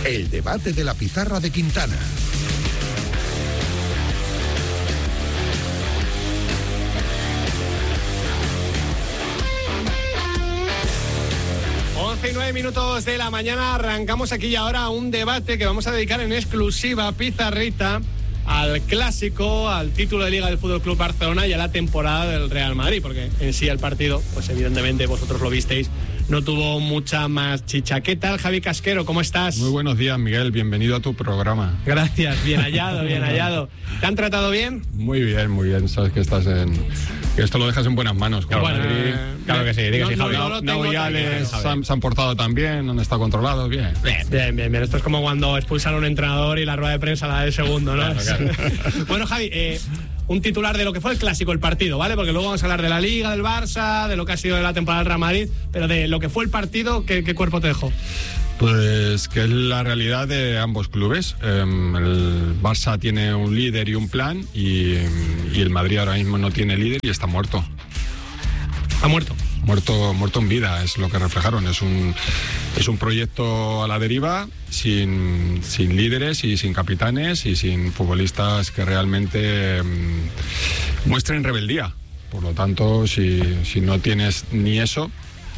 El debate de la pizarra de Quintana. Y 9 minutos de la mañana, arrancamos aquí y ahora un debate que vamos a dedicar en exclusiva, pizarrita, al clásico, al título de Liga del Fútbol Club Barcelona y a la temporada del Real Madrid, porque en sí el partido, pues evidentemente vosotros lo visteis, no tuvo mucha más chicha. ¿Qué tal, Javi Casquero? ¿Cómo estás? Muy buenos días, Miguel. Bienvenido a tu programa. Gracias, bien hallado, bien hallado. ¿Te han tratado bien? Muy bien, muy bien. Sabes que estás que esto lo dejas en buenas manos. Bueno, claro que sí. Javi. Se han portado tan bien, han estado controlados, bien. Bien. Esto es como cuando expulsan a un entrenador y la rueda de prensa la da de segundo, ¿no? Claro. Bueno, Javi, un titular de lo que fue el clásico, el partido, ¿vale? Porque luego vamos a hablar de la Liga, del Barça, de lo que ha sido la temporada del Real Madrid, pero de lo que fue el partido, ¿qué cuerpo te dejó? Pues que es la realidad de ambos clubes. El Barça tiene un líder y un plan y el Madrid ahora mismo no tiene líder y está muerto. ¿Está muerto? Muerto en vida, es lo que reflejaron. Es un proyecto a la deriva, sin líderes y sin capitanes y sin futbolistas que realmente muestren rebeldía. Por lo tanto, si no tienes ni eso,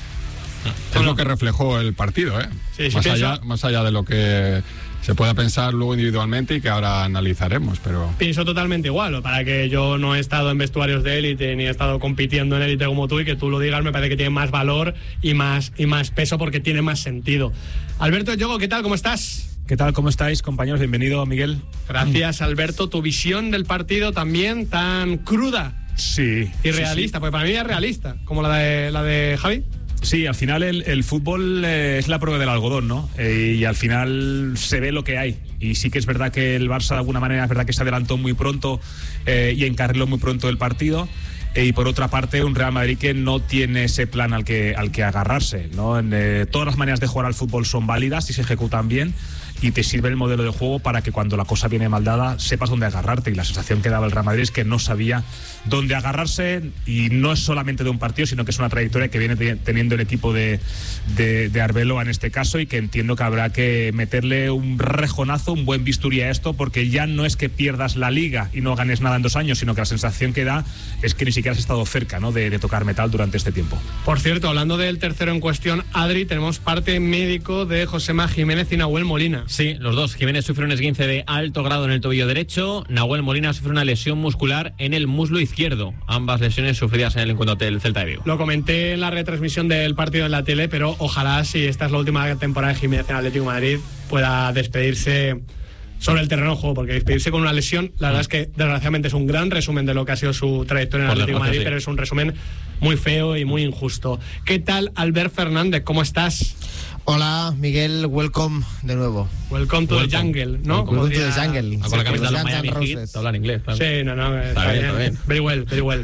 es lo que reflejó el partido, ¿eh? Sí, más allá de lo que se pueda pensar luego individualmente y que ahora analizaremos, pero... Pienso totalmente igual, para que yo no he estado en vestuarios de élite ni he estado compitiendo en élite como tú y que tú lo digas me parece que tiene más valor y más peso porque tiene más sentido. Alberto Yogo, ¿qué tal? ¿Cómo estás? ¿Qué tal? ¿Cómo estáis, compañeros? Bienvenido, Miguel. Gracias, Alberto. ¿Tu visión del partido también tan cruda? Sí. Y realista, porque para mí es realista, como la de Javi. Sí, al final el fútbol es la prueba del algodón, ¿no? Y al final se ve lo que hay. Y sí que es verdad que el Barça de alguna manera es verdad que se adelantó muy pronto y encarriló muy pronto el partido. Y por otra parte un Real Madrid que no tiene ese plan al que agarrarse, ¿no? Todas las maneras de jugar al fútbol son válidas y se ejecutan bien y te sirve el modelo de juego para que cuando la cosa viene mal dada sepas dónde agarrarte, y la sensación que daba el Real Madrid es que no sabía dónde agarrarse, y no es solamente de un partido sino que es una trayectoria que viene teniendo el equipo de Arbeloa en este caso, y que entiendo que habrá que meterle un rejonazo, un buen bisturí a esto, porque ya no es que pierdas la Liga y no ganes nada en 2 años, sino que la sensación que da es que ni siquiera has estado cerca, ¿no?, de tocar metal durante este tiempo. Por cierto, hablando del tercero en cuestión, Adri, tenemos parte médico de Josema Jiménez y Nahuel Molina. Sí, los dos. Jiménez sufre un esguince de alto grado en el tobillo derecho. Nahuel Molina sufre una lesión muscular en el muslo izquierdo. Ambas lesiones sufridas en el encuentro del Celta de Vigo. Lo comenté en la retransmisión del partido en la tele, pero ojalá, si esta es la última temporada de Jiménez en Atlético de Madrid, pueda despedirse sobre el terreno de juego, porque despedirse con una lesión, la verdad es que desgraciadamente es un gran resumen de lo que ha sido su trayectoria en Atlético de Madrid, sí, pero es un resumen muy feo y muy injusto. ¿Qué tal, Albert Fernández? ¿Cómo estás? Hola, Miguel, welcome de nuevo. Welcome to the jungle, ¿no? Welcome to the jungle. Con la camiseta de los Miami Heat, te hablan inglés. Claro. Sí, no, está bien. Very well.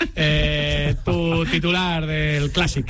Tu titular del Classic.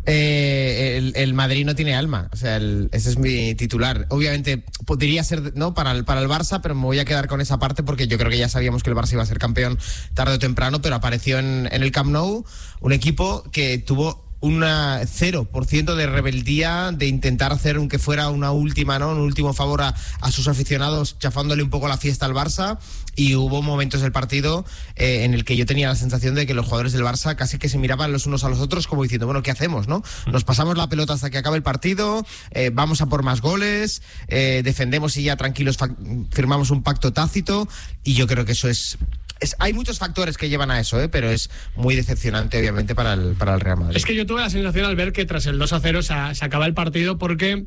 El Madrid no tiene alma, o sea, ese es mi titular. Obviamente podría ser, ¿no?, para el Barça, pero me voy a quedar con esa parte porque yo creo que ya sabíamos que el Barça iba a ser campeón tarde o temprano, pero apareció en el Camp Nou un equipo que tuvo un 0% de rebeldía, de intentar hacer aunque fuera una última, ¿no?, un último favor a sus aficionados, chafándole un poco la fiesta al Barça. Y hubo momentos del partido en el que yo tenía la sensación de que los jugadores del Barça casi que se miraban los unos a los otros como diciendo, bueno, ¿qué hacemos, no? Nos pasamos la pelota hasta que acabe el partido, vamos a por más goles, defendemos y ya tranquilos firmamos un pacto tácito, y yo creo que eso hay muchos factores que llevan a eso, pero es muy decepcionante, obviamente, para el Real Madrid. Es que yo tuve la sensación al ver que tras el 2-0 se acaba el partido porque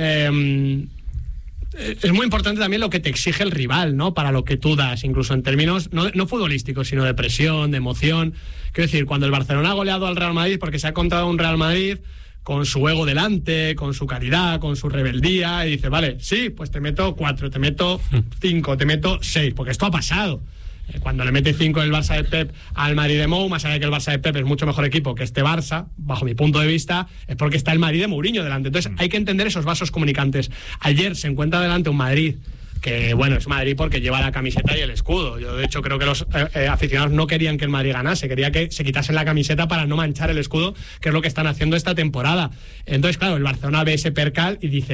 es muy importante también lo que te exige el rival, ¿no?, para lo que tú das, incluso en términos no futbolísticos, sino de presión, de emoción. Quiero decir, cuando el Barcelona ha goleado al Real Madrid porque se ha encontrado un Real Madrid con su ego delante, con su calidad, con su rebeldía, y dice, vale, sí, pues te meto 4, te meto 5, te meto 6, porque esto ha pasado. Cuando le mete 5 el Barça de Pep al Madrid de Mou, más allá de que el Barça de Pep es mucho mejor equipo que este Barça, bajo mi punto de vista, es porque está el Madrid de Mourinho delante. Entonces hay que entender esos vasos comunicantes. Ayer se encuentra delante un Madrid que, bueno, es Madrid porque lleva la camiseta y el escudo. Yo, de hecho, creo que los aficionados no querían que el Madrid ganase, quería que se quitasen la camiseta para no manchar el escudo, que es lo que están haciendo esta temporada. Entonces, claro, el Barcelona ve ese percal y dice,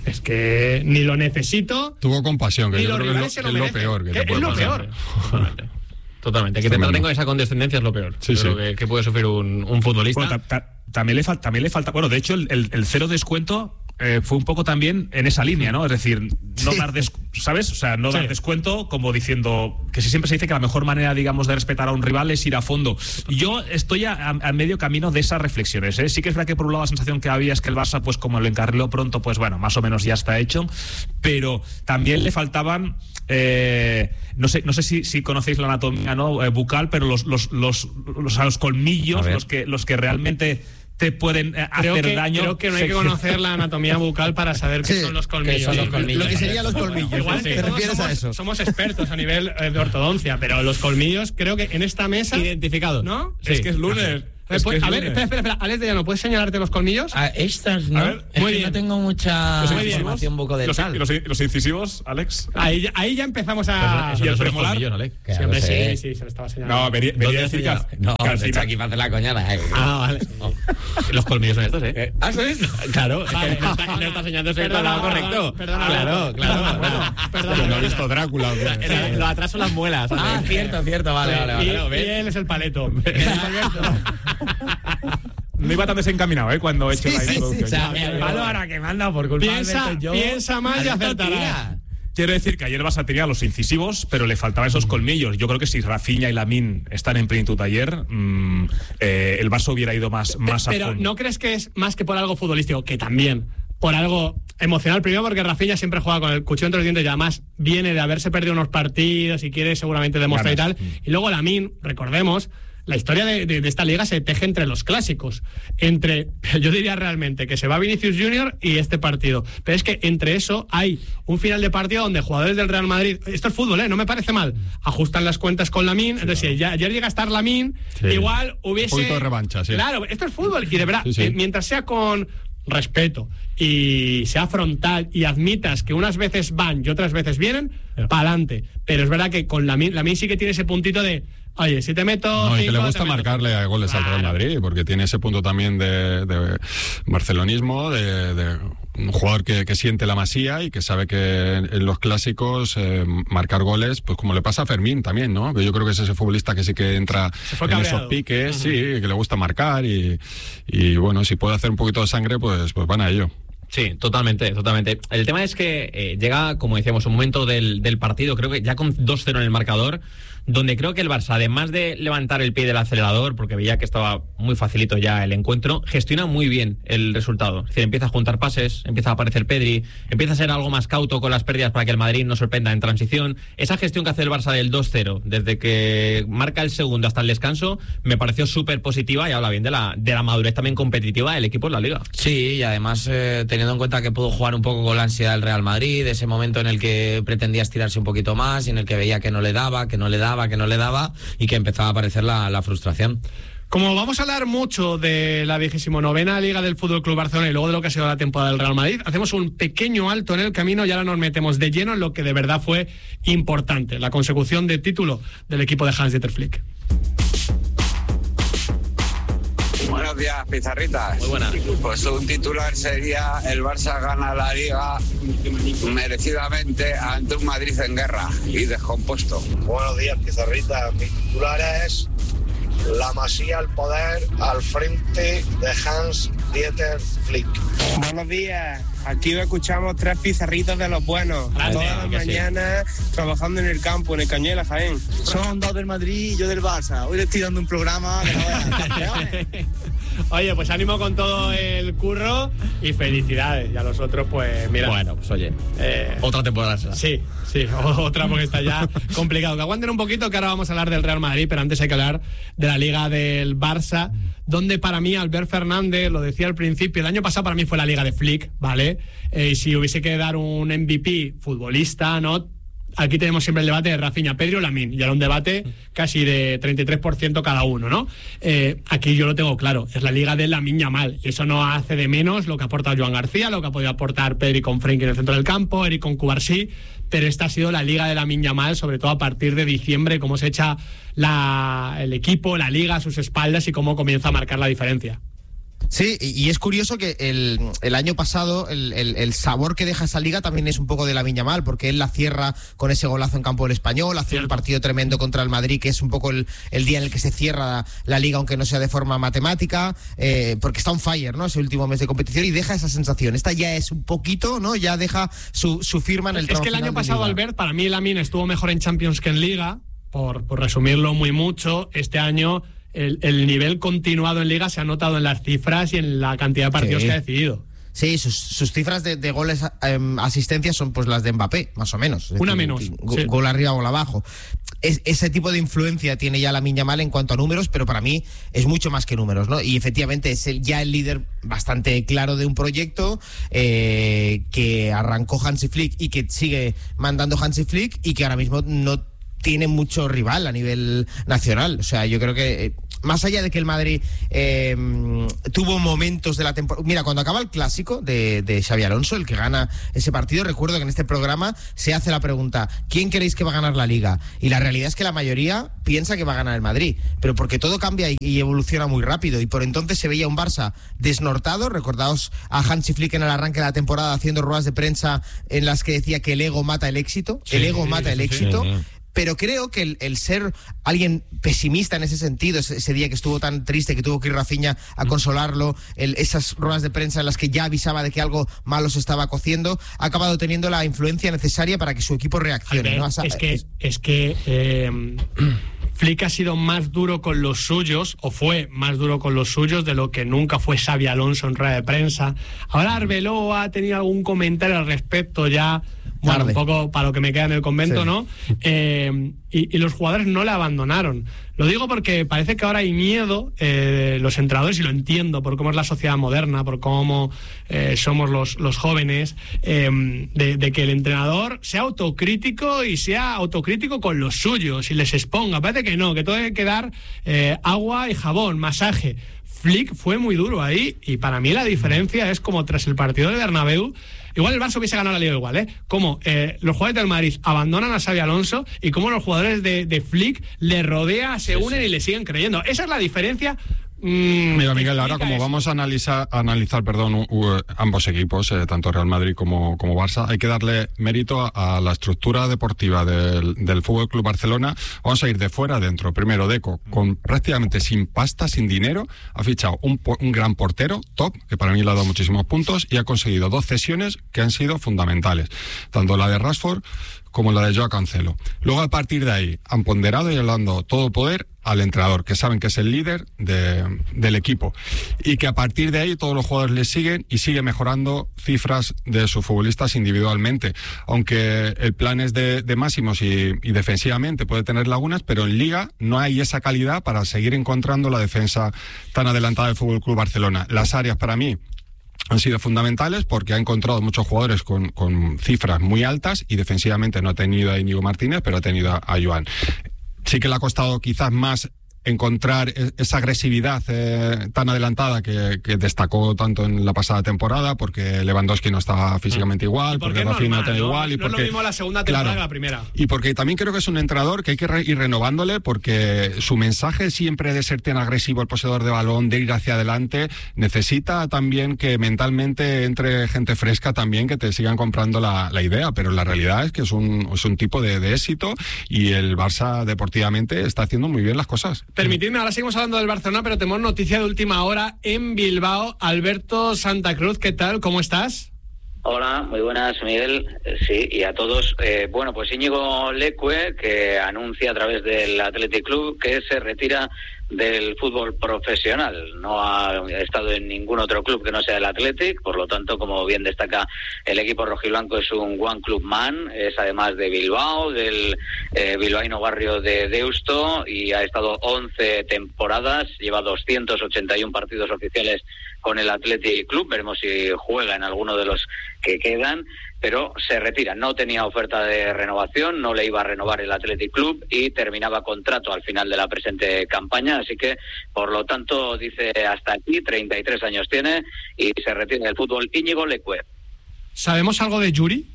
es que ni lo necesito. Tuvo compasión, que ni yo los creo rivales que se es lo lo merecen. peor que te Es puede lo pasar. peor. Totalmente. Que te traten con esa condescendencia es lo peor. Sí, Creo sí. que puede sufrir un futbolista. Bueno, también le falta. Bueno, de hecho, el cero descuento fue un poco también en esa línea, ¿no? Es decir, no dar ¿sabes? O sea, no dar descuento, como diciendo que siempre se dice que la mejor manera, digamos, de respetar a un rival es ir a fondo. Y yo estoy a medio camino de esas reflexiones, ¿eh? Sí que es verdad que por un lado la sensación que había es que el Barça, pues como lo encarriló pronto, pues bueno, más o menos ya está hecho, pero también le faltaban no sé si conocéis la anatomía, ¿no? Bucal, pero los colmillos, los que realmente te pueden hacer daño. Creo que no hay que conocer la anatomía bucal para saber qué son los colmillos. Que son los colmillos. Lo que serían los colmillos. Igual que ¿Te refieres a eso? Somos expertos a nivel de ortodoncia, pero los colmillos creo que en esta mesa... Identificados. ¿No? Es que es lunes. A ver, espera. Alex de Llano, ¿puedes señalarte los colmillos? Estas no. A ver, es muy que bien. no tengo mucha información bucodental. Los incisivos, Alex. Ahí ya empezamos a... Eso ¿Y el no son los premolar? colmillos, ¿no, Alex? Claro, Siempre sé. sí, se lo estaba señalando. No, venía a decir que No, al está final- aquí para hacer la coñada. Ah, vale. Los colmillos son estos, ¿eh? ¿Ah, sí? Claro, Vale. no está enseñándose el Perdona, lado correcto. perdona. Claro. Perdona. ¿No ha visto Drácula? ¿o qué? Lo atrás son las muelas. Ah, cierto, vale. Y él es el paleto. No iba tan desencaminado, cuando he hecho la introducción. O sea, el palo ahora que manda por culpa de Alberto, yo... Piensa mal y acertarás. Quiero decir que ayer el Barça tenía los incisivos, pero le faltaban esos colmillos. Yo creo que si Rafinha y Lamine están en plenitud ayer, el Barça hubiera ido más a Pero fondo. ¿no crees que es más que por algo futbolístico? Que también por algo emocional. Primero porque Rafinha siempre juega con el cuchillo entre los dientes y además viene de haberse perdido unos partidos y quiere seguramente demostrar y tal. Y luego Lamine, recordemos, la historia de esta liga se teje entre los clásicos. Yo diría realmente que se va Vinicius Junior y este partido. Pero es que entre eso hay un final de partido donde jugadores del Real Madrid, esto es fútbol, no me parece mal, ajustan las cuentas con Lamine. Entonces, si ayer llega a estar Lamine, igual hubiese... Un poquito de revancha, sí. Claro, esto es fútbol y de verdad, Sí. mientras sea con respeto y sea frontal y admitas que unas veces van y otras veces vienen, pa'lante. Pero es verdad que con Lamine sí que tiene ese puntito de... Oye, si te meto... No, y que le 5, gusta te meto marcarle a goles al Real Claro. Madrid, porque tiene ese punto también de barcelonismo, de un jugador que siente la Masía y que sabe que en los clásicos marcar goles, pues como le pasa a Fermín también, ¿no? Que yo creo que es ese futbolista que sí que entra fue en cabreado. esos piques, sí, que le gusta marcar y bueno, si puede hacer un poquito de sangre, pues van a ello. Sí, totalmente. El tema es que llega, como decíamos, un momento del partido, creo que ya con 2-0 en el marcador, donde creo que el Barça, además de levantar el pie del acelerador, porque veía que estaba muy facilito ya el encuentro, gestiona muy bien el resultado. Es decir, empieza a juntar pases, empieza a aparecer Pedri, empieza a ser algo más cauto con las pérdidas para que el Madrid no sorprenda en transición. Esa gestión que hace el Barça del 2-0, desde que marca el segundo hasta el descanso, me pareció súper positiva y habla bien de la madurez también competitiva del equipo en la Liga. Sí, y además teniendo en cuenta que pudo jugar un poco con la ansiedad del Real Madrid, ese momento en el que pretendía estirarse un poquito más y en el que veía que no le daba y que empezaba a aparecer la frustración. Como vamos a hablar mucho de la 29ª Liga del Fútbol Club Barcelona y luego de lo que ha sido la temporada del Real Madrid, hacemos un pequeño alto en el camino y ahora nos metemos de lleno en lo que de verdad fue importante, la consecución de título del equipo de Hans-Dieter Flick. Buenos días, pizarritas. Muy buenas. Pues un titular sería: el Barça gana la Liga merecidamente ante un Madrid en guerra y descompuesto. Buenos días, pizarritas. Mi titular es: la Masía al poder al frente de Hans-Dieter Flick. Buenos días, aquí escuchamos 3 pizarritos de los buenos. Gracias, Todas las que sí. mañanas trabajando en el campo, en el Cañuelas, Jaén. Son 2 del Madrid y yo del Barça. Hoy le estoy dando un programa que no veas, campeones. Oye, pues ánimo con todo el curro y felicidades. Y a los otros, pues mira. Bueno, pues oye, otra temporada será. Sí, otra porque está ya complicado. Que aguanten un poquito, que ahora vamos a hablar del Real Madrid, pero antes hay que hablar de la Liga del Barça, donde para mí Albert Fernández, lo decía al principio, el año pasado para mí fue la Liga de Flick, ¿vale? Y si hubiese que dar un MVP futbolista, ¿no? Aquí tenemos siempre el debate de Rafinha, Pedri o Lamine, y era un debate casi de 33% cada uno, ¿no? Aquí yo lo tengo claro, es la liga de Lamine Yamal, y eso no hace de menos lo que aporta Joan García, lo que ha podido aportar Pedri con Frenkie en el centro del campo, Eric con Cubarsí, pero esta ha sido la liga de Lamine Yamal, sobre todo a partir de diciembre, cómo se echa el equipo, la liga a sus espaldas y cómo comienza a marcar la diferencia. Sí, y es curioso que el año pasado el sabor que deja esa liga también es un poco de Lamine Yamal, porque él la cierra con ese golazo en campo del Español, hace un partido tremendo contra el Madrid, que es un poco el día en el que se cierra la liga, aunque no sea de forma matemática, porque está on fire, ¿no? Ese último mes de competición y deja esa sensación. Esta ya es un poquito, ¿no? Ya deja su firma en el tramo. Es que el año pasado, Albert, para mí Lamine estuvo mejor en Champions que en Liga, por resumirlo muy mucho. Este año el nivel continuado en Liga se ha notado en las cifras y en la cantidad de partidos que ha decidido. Sí, sus cifras de goles, asistencias son pues las de Mbappé, más o menos. Una menos. Gol arriba, gol abajo. Ese tipo de influencia tiene ya Lamine Yamal en cuanto a números, pero para mí es mucho más que números, ¿no? Y efectivamente es ya el líder bastante claro de un proyecto que arrancó Hansi Flick y que sigue mandando Hansi Flick y que ahora mismo no tiene mucho rival a nivel nacional. O sea, yo creo que más allá de que el Madrid tuvo momentos de la temporada... Mira, cuando acaba el clásico de Xabi Alonso, el que gana ese partido, recuerdo que en este programa se hace la pregunta, ¿quién creéis que va a ganar la Liga? Y la realidad es que la mayoría piensa que va a ganar el Madrid, pero porque todo cambia y evoluciona muy rápido, y por entonces se veía un Barça desnortado. Recordaos a Hansi Flick en el arranque de la temporada haciendo ruedas de prensa en las que decía que el ego mata el éxito, el ego mata el éxito. Pero creo que el ser alguien pesimista en ese sentido, ese día que estuvo tan triste, que tuvo que ir Rafinha a consolarlo, esas ruedas de prensa en las que ya avisaba de que algo malo se estaba cociendo, ha acabado teniendo la influencia necesaria para que su equipo reaccione, ¿no? Es que Flick ha sido más duro con los suyos, o fue más duro con los suyos de lo que nunca fue Xabi Alonso en rueda de prensa. Ahora Arbeloa ha tenido algún comentario al respecto ya... Bueno, un poco para lo que me queda en el convento, sí. ¿No? Y los jugadores no le abandonaron. Lo digo porque parece que ahora hay miedo, los entrenadores, y lo entiendo, por cómo es la sociedad moderna, por cómo somos los jóvenes, de que el entrenador sea autocrítico y sea autocrítico con los suyos y les exponga. Parece que no, que todo hay que dar agua y jabón, masaje. Flick fue muy duro ahí, y para mí la diferencia es como tras el partido de Bernabéu, igual el Barça hubiese ganado la Liga igual, como los jugadores del Madrid abandonan a Xabi Alonso y como los jugadores de Flick le rodea, se unen y le siguen creyendo. Esa es la diferencia. Mira, Miguel, ahora como vamos a analizar ambos equipos, tanto Real Madrid como Barça, hay que darle mérito a la estructura deportiva del Fútbol Club Barcelona. Vamos a ir de fuera adentro. Primero, Deco, con prácticamente sin pasta, sin dinero, ha fichado un gran portero, top, que para mí le ha dado muchísimos puntos, y ha conseguido 2 cesiones que han sido fundamentales, tanto la de Rashford como la de Joao Cancelo. Luego, a partir de ahí, han ponderado y han dado todo el poder al entrenador, que saben que es el líder del equipo, y que a partir de ahí todos los jugadores le siguen y sigue mejorando cifras de sus futbolistas individualmente, aunque el plan es de máximos y defensivamente puede tener lagunas, pero en Liga no hay esa calidad para seguir encontrando la defensa tan adelantada del Fútbol Club Barcelona. Las áreas, para mí, han sido fundamentales porque ha encontrado muchos jugadores con cifras muy altas, y defensivamente no ha tenido a Íñigo Martínez, pero ha tenido a Joan. Sí que le ha costado quizás más encontrar esa agresividad tan adelantada que destacó tanto en la pasada temporada, porque Lewandowski no estaba físicamente igual, porque Rafinha no está igual, y porque no es lo mismo la segunda temporada que la primera. Y porque también creo que es un entrenador que hay que ir renovándole, porque su mensaje siempre de ser tan agresivo el poseedor de balón, de ir hacia adelante, necesita también que mentalmente entre gente fresca también, que te sigan comprando la idea, pero la realidad es que es un tipo de éxito, y el Barça deportivamente está haciendo muy bien las cosas. Permitidme, ahora seguimos hablando del Barcelona, pero tenemos noticia de última hora en Bilbao. Alberto Santa Cruz, ¿qué tal? ¿Cómo estás? Hola, muy buenas, Miguel. Sí, y a todos. Bueno, pues Íñigo Leque, que anuncia a través del Athletic Club que se retira del fútbol profesional. No ha estado en ningún otro club que no sea el Athletic, por lo tanto, como bien destaca el equipo rojiblanco, es un one club man, es además de Bilbao, del bilbaíno barrio de Deusto, y ha estado 11 temporadas, lleva 281 partidos oficiales con el Athletic Club. Veremos si juega en alguno de los que quedan, pero se retira. No tenía oferta de renovación, no le iba a renovar el Athletic Club y terminaba contrato al final de la presente campaña, así que, por lo tanto, dice hasta aquí, 33 años tiene y se retira del fútbol Íñigo Leque. ¿Sabemos algo de Yuri?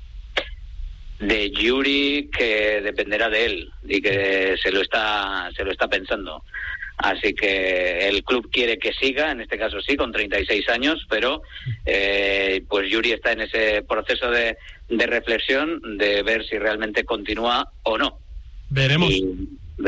De Yuri, que dependerá de él y que se lo está pensando. Así que el club quiere que siga, en este caso sí, con 36 años, pero pues Yuri está en ese proceso de reflexión de ver si realmente continúa o no. Veremos.